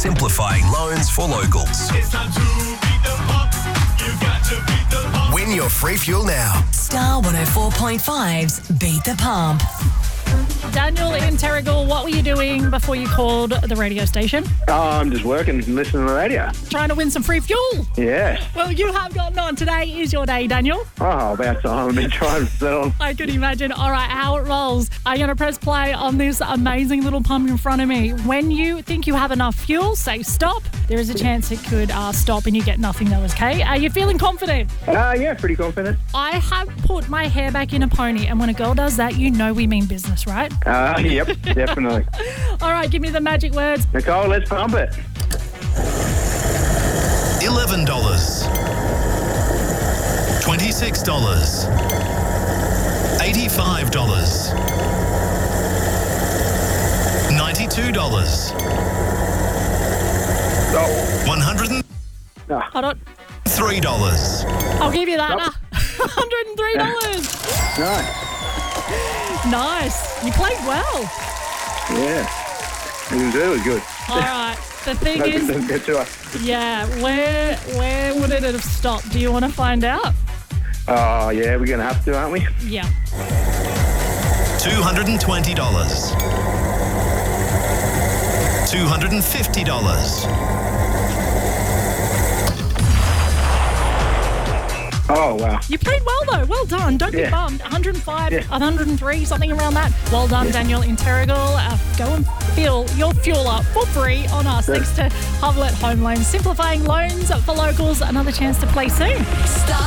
simplifying loans for locals. It's time to beat the pump. You've got to beat the pump. Win your free fuel now. Star 104.5's Beat the Pump. Daniel in Terrigal, what were you doing before you called the radio station? Oh, I'm just working and listening to the radio. Trying to win some free fuel. Yeah. Well, you have gotten on. Today is your day, Daniel. Oh, about time. I've been trying for so long. I could imagine. All right, how it rolls. I'm going to press play on this amazing little pump in front of me. When you think you have enough fuel, say stop. There is a chance it could stop and you get nothing though, okay? Are you feeling confident? Yeah, pretty confident. I have put my hair back in a pony, and when a girl does that, you know we mean business, right? Yep, definitely. All right, give me the magic words. Nicole, let's pump it. $11. $26. $85. $92. Oh, $103. Hold on. I'll give you that. $103. nice. Nice. You played well. Yeah. It was really good. All right. The thing Hope it is, doesn't get to us. yeah, where would it have stopped? Do you want to find out? Oh, yeah, we're going to have to, aren't we? Yeah. $220. $250. Oh, wow. You played well, though. Well done. Don't be Yeah. bummed. 105, Yeah. 103, something around that. Well done, Daniel in Terrigal. Go and fill your fuel up for free on us. Thanks to Hovlet Home Loans. Simplifying loans for locals. Another chance to play soon. Star